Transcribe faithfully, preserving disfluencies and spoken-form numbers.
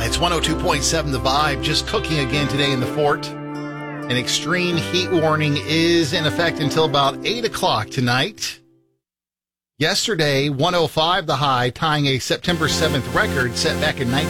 It's one oh two point seven The Vibe, just cooking again today in the fort. An extreme heat warning is in effect until about eight o'clock tonight. Yesterday, one oh five the high, tying a September seventh record set back in nineteen